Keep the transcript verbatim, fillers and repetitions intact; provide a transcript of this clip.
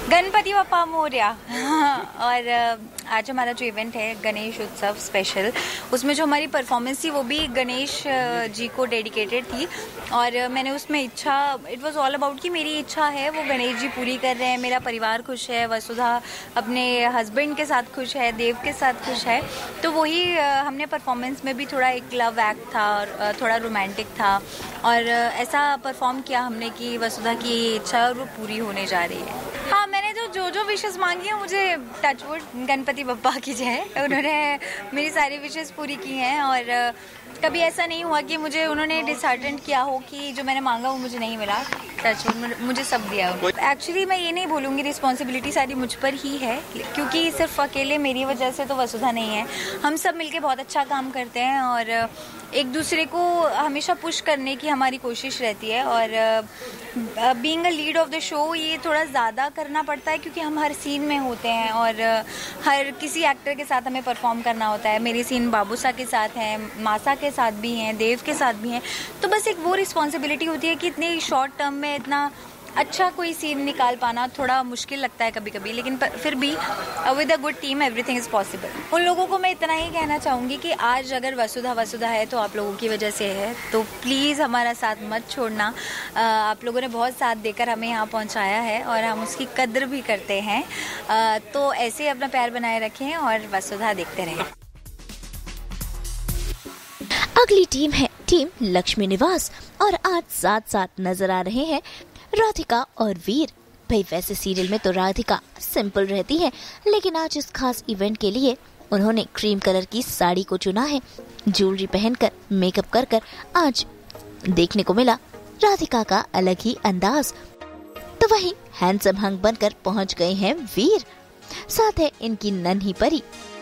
गणपति बप्पा मोरया। और आज हमारा जो इवेंट है गणेश उत्सव स्पेशल, उसमें जो हमारी परफॉर्मेंस थी वो भी गणेश जी को डेडिकेटेड थी। और मैंने उसमें इच्छा, इट वाज ऑल अबाउट कि मेरी इच्छा है वो गणेश जी पूरी कर रहे हैं, मेरा परिवार खुश है, वसुधा अपने हस्बैंड के साथ खुश है, देव के साथ खुश है। तो वही हमने परफॉर्मेंस में भी थोड़ा एक लव एक्ट था और थोड़ा रोमांटिक था, और ऐसा परफॉर्म किया हमने कि वसुधा की इच्छा और वो पूरी होने जा रही है। हाँ, मैंने जो जो जो विशेस मांगी हैं, मुझे टचवुड गणपति बप्पा की जय, उन्होंने मेरी सारी विशेस पूरी की हैं। और कभी ऐसा नहीं हुआ कि मुझे उन्होंने डिसहार्टेंड किया हो कि जो मैंने मांगा वो मुझे नहीं मिला। टचवुड मुझे सब दिया। एक्चुअली मैं ये नहीं बोलूँगी, रिस्पॉन्सिबिलिटी सारी मुझ पर ही है, क्योंकि सिर्फ अकेले मेरी वजह से तो वसुधा नहीं है। हम सब मिलके बहुत अच्छा काम करते हैं और एक दूसरे को हमेशा पुश करने की हमारी कोशिश रहती है। और being a lead of the show ये थोड़ा ज़्यादा करना पड़ता है, क्योंकि हम हर सीन में होते हैं और हर किसी एक्टर के साथ हमें परफॉर्म करना होता है। मेरे सीन बाबूसा के साथ हैं, मासा के साथ भी हैं, देव के साथ भी हैं। तो बस एक वो रिस्पॉन्सिबिलिटी होती है कि इतने शॉर्ट टर्म में इतना अच्छा कोई सीन निकाल पाना थोड़ा मुश्किल लगता है कभी कभी, लेकिन फिर भी with a good team everything is possible. उन लोगों को मैं इतना ही कहना चाहूँगी कि आज अगर वसुधा वसुधा है तो आप लोगों की वजह से है, तो प्लीज़ हमारा साथ मत छोड़ना। आप लोगों ने बहुत साथ देकर हमें यहाँ पहुँचाया है और हम उसकी कद्र भी करते हैं। तो ऐसे ही अपना प्यार बनाए रखें और वसुधा देखते रहें। अगली टीम है टीम लक्ष्मी निवास, और आज साथ साथ नजर आ रहे हैं राधिका और वीर। भाई वैसे सीरियल में तो राधिका सिंपल रहती है, लेकिन आज इस खास इवेंट के लिए उन्होंने क्रीम कलर की साड़ी को चुना है। ज्वेलरी पहनकर, मेकअप कर कर आज देखने को मिला राधिका का अलग ही अंदाज। तो वहीं हैंडसम हंग बनकर पहुंच गए हैं वीर, साथ है इनकी नन्ही परी।